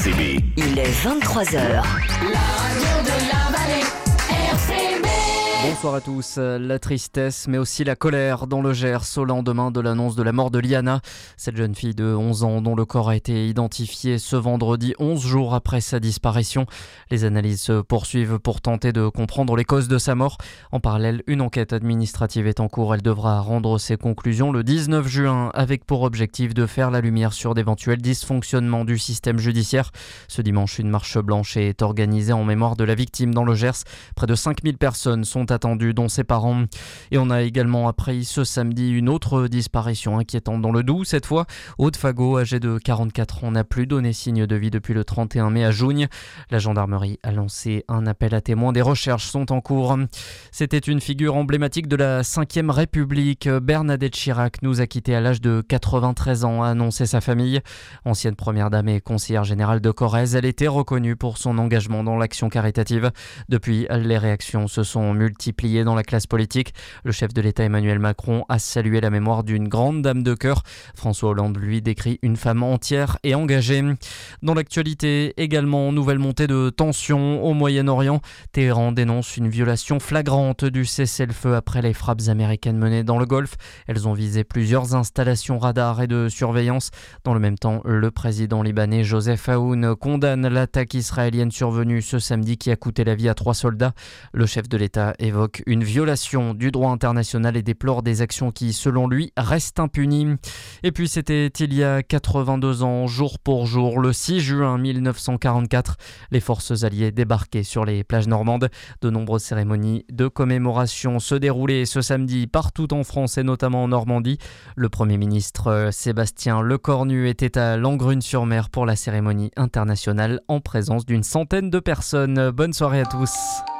RCB. Il est 23h. La radio de la vallée, RCB. Bonsoir à tous. La tristesse mais aussi la colère dans le Gers au lendemain de l'annonce de la mort de Liana. Cette jeune fille de 11 ans dont le corps a été identifié ce vendredi 11 jours après sa disparition. Les analyses se poursuivent pour tenter de comprendre les causes de sa mort. En parallèle, une enquête administrative est en cours. Elle devra rendre ses conclusions le 19 juin avec pour objectif de faire la lumière sur d'éventuels dysfonctionnements du système judiciaire. Ce dimanche, une marche blanche est organisée en mémoire de la victime dans le Gers. Près de 5000 personnes sont attendues, dont ses parents. Et on a également appris ce samedi une autre disparition inquiétante dans le Doubs. Cette fois, Aude Fagot, âgée de 44 ans, n'a plus donné signe de vie depuis le 31 mai à Jougne. La gendarmerie a lancé un appel à témoins. Des recherches sont en cours. C'était une figure emblématique de la 5e République. Bernadette Chirac nous a quittés à l'âge de 93 ans, a annoncé sa famille. Ancienne première dame et conseillère générale de Corrèze, elle était reconnue pour son engagement dans l'action caritative. Depuis, les réactions se sont multipliées dans la classe politique. Le chef de l'État Emmanuel Macron a salué la mémoire d'une grande dame de cœur. François Hollande lui décrit une femme entière et engagée. Dans l'actualité, également, nouvelle montée de tension au Moyen-Orient. Téhéran dénonce une violation flagrante du cessez-le-feu après les frappes américaines menées dans le Golfe. Elles ont visé plusieurs installations radars et de surveillance. Dans le même temps, le président libanais Joseph Aoun condamne l'attaque israélienne survenue ce samedi qui a coûté la vie à 3 soldats. Le chef de l'État évoque une violation du droit international et déplore des actions qui, selon lui, restent impunies. Et puis c'était il y a 82 ans, jour pour jour, le 6 juin 1944, les forces alliées débarquaient sur les plages normandes. De nombreuses cérémonies de commémoration se déroulaient ce samedi partout en France et notamment en Normandie. Le Premier ministre Sébastien Lecornu était à Langrune-sur-Mer pour la cérémonie internationale en présence d'une centaine de personnes. Bonne soirée à tous.